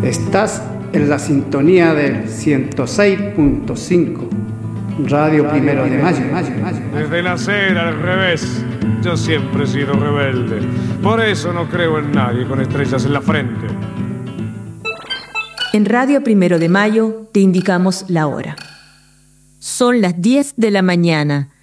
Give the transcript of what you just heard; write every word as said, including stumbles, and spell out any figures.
Estás en la sintonía del ciento seis punto cinco, Radio Primero de Mayo. Desde nacer al revés, yo siempre he sido rebelde. Por eso no creo en nadie con estrellas en la frente. En Radio Primero de Mayo te indicamos la hora. Son las diez de la mañana